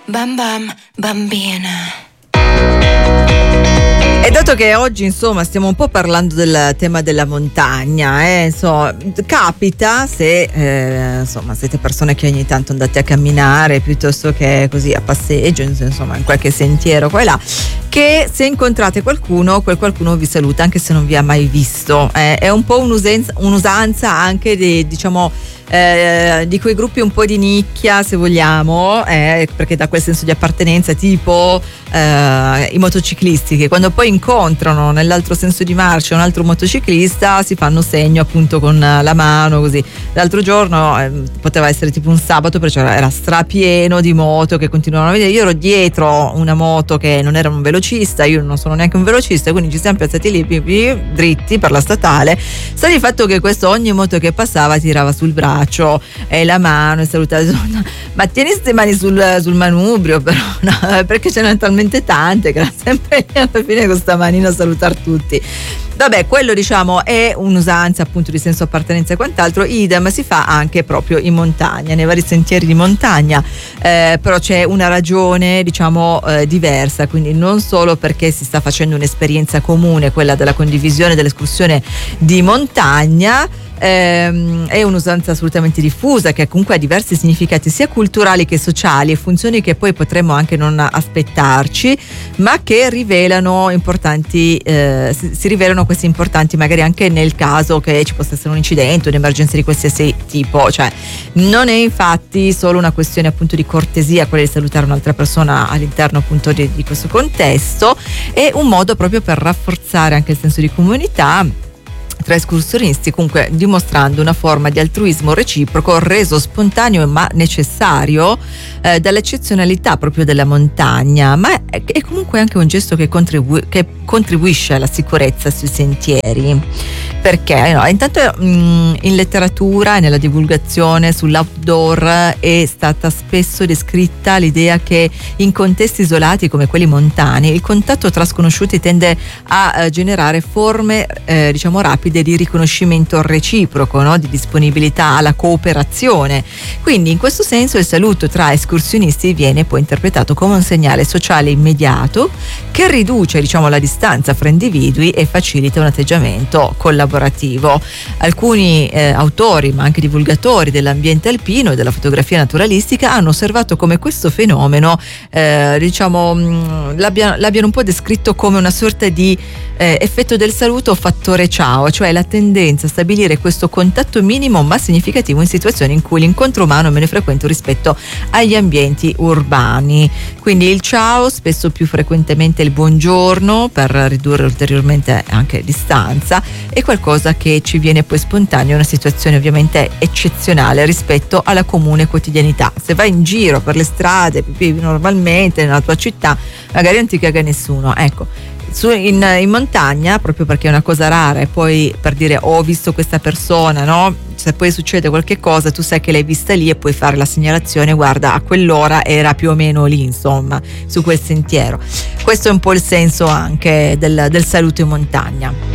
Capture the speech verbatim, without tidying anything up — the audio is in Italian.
Bam bam, bambina. E dato che oggi insomma stiamo un po' parlando del tema della montagna, eh, insomma, capita se eh, insomma siete persone che ogni tanto andate a camminare piuttosto che così a passeggio, insomma in qualche sentiero qua e là, che se incontrate qualcuno, quel qualcuno vi saluta anche se non vi ha mai visto. Eh, è un po' un'usenza, un'usanza anche di, diciamo, eh, di quei gruppi un po' di nicchia, se vogliamo, eh, perché dà quel senso di appartenenza, tipo eh, i motociclisti che quando poi incontrano nell'altro senso di marcia un altro motociclista si fanno segno appunto con la mano così. L'altro giorno eh, poteva essere tipo un sabato, perciò era strapieno di moto che continuavano a vedere. Io ero dietro una moto che non era un velocista, io non sono neanche un velocista, quindi ci siamo piazzati lì dritti per la statale. Sta di fatto che questo ogni moto che passava tirava sul braccio e la mano e salutava, ma tieni queste mani sul, sul manubrio, però no, perché ce n'è talmente tante che era sempre alla fine con sta manina a salutare tutti. Vabbè, quello diciamo è un'usanza appunto di senso appartenenza e quant'altro. Idem si fa anche proprio in montagna, nei vari sentieri di montagna, eh, però c'è una ragione diciamo eh, diversa, quindi non solo perché si sta facendo un'esperienza comune, quella della condivisione dell'escursione di montagna. Ehm, è un'usanza assolutamente diffusa che comunque ha diversi significati sia culturali che sociali e funzioni che poi potremmo anche non aspettarci, ma che rivelano importanti eh, si, si rivelano questi importanti magari anche nel caso che ci possa essere un incidente, un'emergenza di qualsiasi tipo. Cioè non è infatti solo una questione appunto di cortesia quella di salutare un'altra persona all'interno appunto di, di questo contesto, è un modo proprio per rafforzare anche il senso di comunità tra escursionisti, comunque dimostrando una forma di altruismo reciproco reso spontaneo ma necessario eh, dall'eccezionalità proprio della montagna, ma è, è comunque anche un gesto che, contribu- che contribuisce alla sicurezza sui sentieri. Perché no, intanto mh, in letteratura e nella divulgazione sull'outdoor è stata spesso descritta l'idea che in contesti isolati come quelli montani il contatto tra sconosciuti tende a eh, generare forme eh, diciamo rapide di riconoscimento reciproco, no? Di disponibilità alla cooperazione. Quindi in questo senso il saluto tra escursionisti viene poi interpretato come un segnale sociale immediato che riduce diciamo la distanza fra individui e facilita un atteggiamento collaborativo. Alcuni eh, autori ma anche divulgatori dell'ambiente alpino e della fotografia naturalistica hanno osservato come questo fenomeno eh, diciamo mh, l'abbiano, l'abbiano un po' descritto come una sorta di eh, effetto del saluto fattore ciao, cioè la tendenza a stabilire questo contatto minimo ma significativo in situazioni in cui l'incontro umano è meno frequente rispetto agli ambienti urbani. Quindi il ciao, spesso più frequentemente il buongiorno per ridurre ulteriormente anche distanza, è qualcosa che ci viene poi spontaneo in una situazione ovviamente eccezionale rispetto alla comune quotidianità. Se vai in giro per le strade vivi normalmente nella tua città, magari non ti caga nessuno, ecco. Su, in, in montagna, proprio perché è una cosa rara e poi per dire ho visto questa persona, no? Se poi succede qualche cosa tu sai che l'hai vista lì e puoi fare la segnalazione, guarda a quell'ora era più o meno lì insomma su quel sentiero. Questo è un po' il senso anche del, del saluto in montagna.